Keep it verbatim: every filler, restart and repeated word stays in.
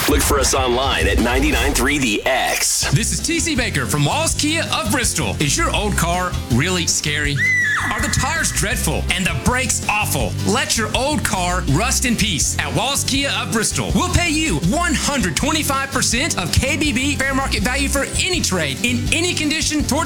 Look for us online at ninety-nine point three The X. This is T C Baker from Walls Kia of Bristol. Is your old car really scary? Are the tires dreadful and the brakes awful? Let your old car rust in peace at Walls Kia of Bristol. We'll pay you one hundred twenty-five percent of K B B fair market value for any trade in any condition toward